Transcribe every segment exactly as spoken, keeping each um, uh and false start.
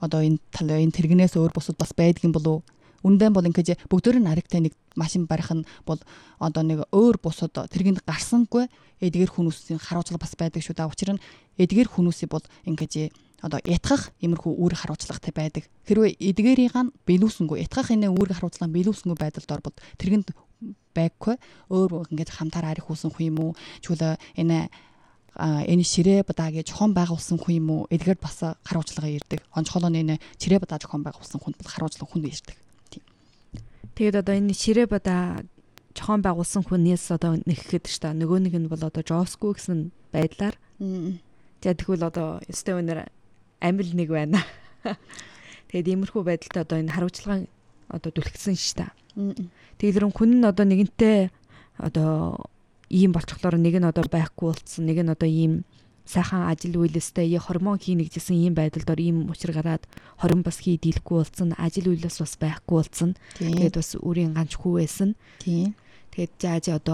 одоо энэ тал энэ тэрэгнээс өөр бусад бас байдаг юм болов уу? Үндэн бол ингэж бүгдөө наригтай нэг машин барих нь бол одоо нэг өөр бусад тэргэнд гарсангүй эдгээр хүмүүсийн харуулчлага бас байдаг шүү дээ. Учир нь эдгээр хүмүүсийн бол ингэж одоо ятгах иймэрхүү үүрэг харуулцлагатай байдаг. Хэрвээ эдгээрийг нь биелүүлсэнгүй, ятгах энэ үүрэг харуулцлага биелүүлсэнгүй байдалд орбод тэргэнд байггүй өөр ингэж хамтаар арих үүсэн хүн юм уу? Чүлээ энэ а энэ ширээ бадаа гэж хон байгуулсан хүн юм уу? Эдгээр бас харуулцлага ирдэг. Онцгойлоо энэ ширээ бадаа хон байгуулсан хүн бол харуулцлага хүн ирдэг. Тэгээд одоо энэ ширээ бадаа жохон байгуулсан хүнээс одоо нэхэхэд ч та нөгөө нэг нь бол одоо Жосгүй гэсэн байдлаар. За тэгвэл одоо өстэй өнөр амил нэг байна. Тэгээд иймэрхүү байдалтай одоо энэ харуулцлагын одоо түлхсэн ш та. Тэгээд тэрэн хүн нь одоо нэгэнтээ одоо ийм болчихлоор нэг нь одоо байхгүй болцсон, нэг нь одоо ийм сайхан ажил үйлстэй хормон хийнэ гэсэн ийм байдалд ор ийм учир гараад хорон бас хий дийлэхгүй болсон, ажил үйлс бас байхгүй болсон. Тэгээд бас үрийн ганч хүү байсан. Тийм. Тэгээд зааж одоо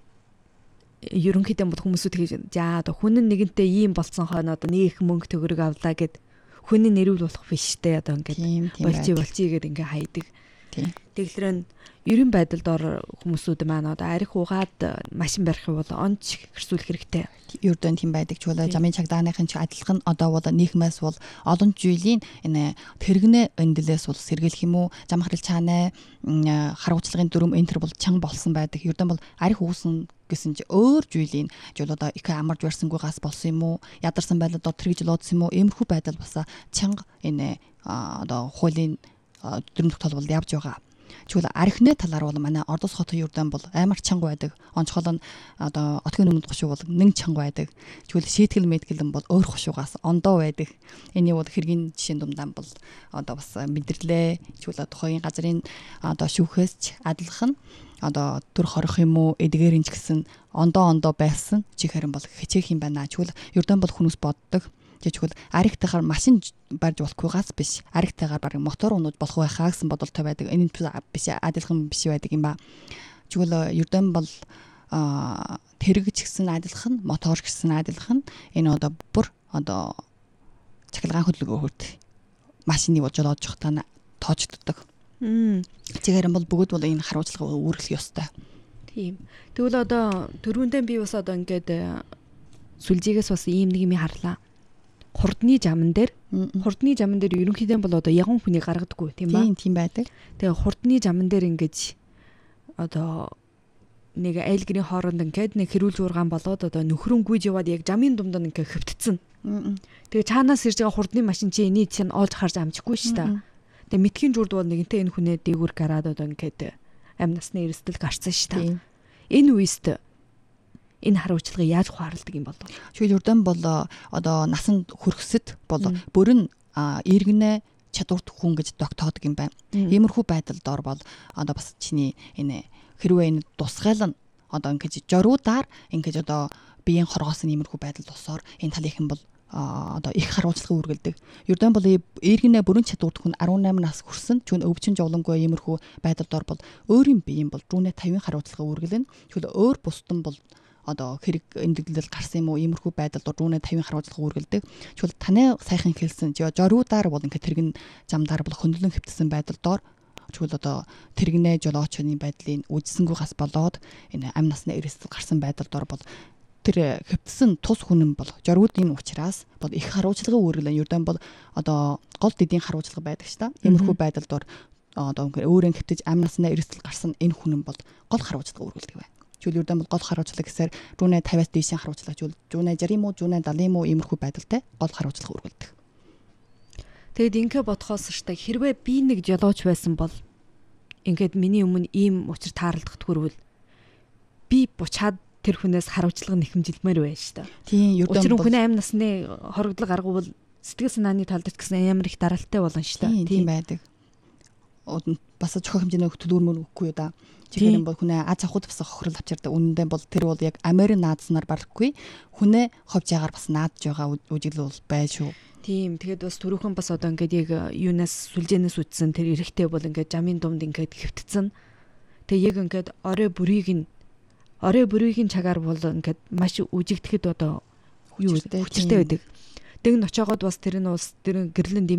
ерөнхийдөө бол хүмүүсүүд тэгж за одоо хүн нь нэгэнтээ ийм болсон хойно одоо нэг их мөнгө төгрөг авлаа гэд хүний нэрвэл болох биш те одоо ингээд болчи болчи гэд ингээ хайдаг. Тэгэхээр ерөн байдалд ор хүмүүсүүд маань одоо арих угаад машин барих бол онч хэрсүүлэх хэрэгтэй. Ердөө тийм байдаг ч болоо замын чагдааныхын ч адилхан одоо бол нийгмээс бол олон жилийн энэ тэрэгнээ эндэлээс бол сэргийлэх юм уу, зам харил цаанаа харуулцлагын дүрм энтер бол чанга болсон байдаг. Ердөө бол арих үүсэн гэсэн чи өөр жилийн жол одоо их амарж барсангүй гас болсон юм уу, ядарсан байлаа доо тэрэг жил уудсан юм уу, иймэрхүү байдал баса чанга энэ одоо хуулийн дүрмдэх тал бол явж байгаа. Чүл архины талаар бол манай Ордос хотын юрдан бол амар чанга байдаг. Онцгой нь одоо отгийн өмнөд гушуу бол нэг чанга байдаг. Чүл шийтгэл мэтгэл бол өөр гушуугаас ондоо байдаг. Эний бол хэргийн жишээн дундаа бол одоо бас мэдэрлээ. Чүл тухайн газрын одоо шүүхээс ч адилхан одоо төр хорих юм уу эдгээрэн ч гэсэн ондоо ондоо байсан чи харин бол хичээх юм байна. Чүл юрдан бол хүмүүс боддог. Жижигвэл аригтайгаар машин барьж болохгүйгаас биш аригтайгаар баг мотор унууд болох байхаа гэсэн бодолтой байдаг. Энэ биш адилхан биш байдаг юм ба. Жигвэл ердөн бол тэрэгч гэсэн адилхан, мотор гэсэн адилхан энэ одоо бүр одоо цахилгаан хөдөлгөөн хөрт машины болж олж явах тоочддог. Тэгээрэн бол бүгд бол энэ харуулцлага үүргэх ёстой. Тийм. Тэгвэл одоо дөрвөндөө би бас одоо ингээд сүлжээгээс бас ийм нэг юм харлаа. Хурдны жамн дээр хурдны жамн дээр ерөнхийдөө бол одоо яган хүнийг гаргадаггүй тийм ба. Тийм тийм байдаг. Тэгээ хурдны жамн дээр ингэж одоо нэг айлгэрийн хооронд ингээд нэг хэрүүл жуургаан болоод одоо нөхрөн гүйж яваад яг жамын дунд нь ингээд хөвтцэн. Тэгээ чаанаас ирж байгаа хурдны машин чи энийг чинь олж харж амжихгүй ш та. Тэгээ мэтхийн журд бол нэгэнтээ энэ хүнээ дээгүүр гараад одоо ингээд амь насны эрсдэл гарцсан ш та. Энэ үест энэ харуулцлагыг яаж ухаарладаг юм бол? Чүйл урдан бол одоо насанд хүрэхсэд бол бүрэн иргэнэ чадварт хүн гэж тогтоодог юм байна. Иймэрхүү байдалд ор бол одоо бас чиний энэ хэрвээ энэ тусгайл нь одоо ингэж жоруудаар ингэж одоо биеийн хоргоос нь иймэрхүү байдал тусаар энэ талийнхан бол одоо их харуулцлага үргэлдэг. Ердөө бол иргэнэ бүрэн чадварт хүн арван найман нас хүрсэн чүн өвчин жолонгүй иймэрхүү байдалд ор бол өөрийн биеийн бол рүүнэ тавин харуулцлага үргэлэн. Чүл өөр бусдын бол одоо хэрэг эндэгдэл гарсан юм уу иймэрхүү байдалд рүүнэ тавин харуулцлага үргэлдэг. Чүл таны сайхан хэлсэн жоруудаар бол ингээд тэргэн замдаар бол хөндлөн хөвтсөн байдалдоор чүл одоо тэргэнэ жолоочны байдлын үжсэнгүү гас болоод энэ амь насны эрсдэл гарсан байдалдоор бол тэр хөвтсөн тус хүнэн бол жоруудын учраас бол их харуулцлага үргэлэн ердөө бол одоо гол дэдийн харуулцлага байдаг ш та. Иймэрхүү байдалдоор одоо өөрөө хөвтөж амь насны эрсдэл гарсан энэ хүнэн бол гол харуулцлага үргэлдэг байна. Чүл ердөө бол гол харуулцлага гэсээр рүүнэ тавиас дээшийн харуулцлага чүл рүүнэ жарим уу рүүнэ далим уу иймэрхүү байдалтай гол харуулцлага үргэлдэг. Тэгэд ингээ бодхоос штэ хэрвээ би нэг жолооч байсан бол ингээд миний өмнө ийм учир таарлах төрвөл би бучаад тэр хүнээс харуулцлага нэхэмжилмээр байна штэ. Тийм ердөө учир хүн амь насны хоригдлого гаргавал сэтгэл санааны талд ч гэсэн ямар их даралтай болно штэ. Тийм байдаг. Бас зохио хэмжээний хөтөлбөр мөрөхгүй да. Чихэрэн бол хүнээ аз авахуд бас хохирол авчирдаг. Үнэндээ бол тэр бол яг Америк наадснаар барахгүй хүнээ ховж ягаар бас наадж байгаа үжиглэл бол бай шүү. Тийм. Тэгээд бас түрүүхэн бас одоо ингээд яг юунаас сүлжээнээс үтсэн тэр эрэхтэй бол ингээд жамын дунд ингээд хөвтцэн. Тэгээ яг ингээд орой бүрийг нь орой бүрийн цагаар бол ингээд маш үжигдэхэд одоо юу хүчтэй байдаг. Тэг ночоогоод бас тэр нь бас тэр гэрлэн